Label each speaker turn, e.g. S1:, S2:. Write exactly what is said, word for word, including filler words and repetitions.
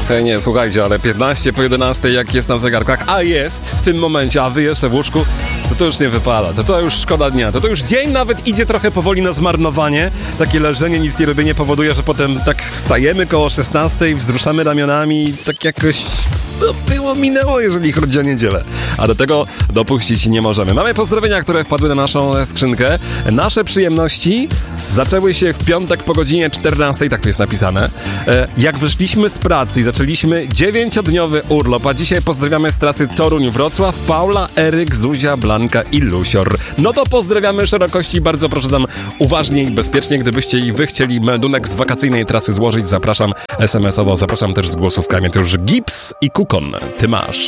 S1: Hej, nie, słuchajcie, ale piętnaście po jedenastej jak jest na zegarkach, a jest w tym momencie, a wy jeszcze w łóżku, to to już nie wypala, to to już szkoda dnia, to to już dzień nawet idzie trochę powoli na zmarnowanie. Takie leżenie, nic nie robienie powoduje, że potem tak wstajemy koło szesnastej, wzruszamy ramionami, tak jakoś no, było, minęło, jeżeli chodzi o niedzielę. A do tego dopuścić nie możemy. Mamy pozdrowienia, które wpadły na naszą skrzynkę. Nasze przyjemności zaczęły się w piątek po godzinie czternastej, tak tu jest napisane. Jak wyszliśmy z pracy i zaczęliśmy dziewięciodniowy urlop, a dzisiaj pozdrawiamy z trasy Toruń-Wrocław Paula, Eryk, Zuzia, Blanka i Lusior. No to pozdrawiamy szerokości, bardzo proszę tam uważnie i bezpiecznie, gdybyście i wy chcieli meldunek z wakacyjnej trasy złożyć, zapraszam es em es owo, zapraszam też z głosówkami. To już Gips i Kukon, ty masz.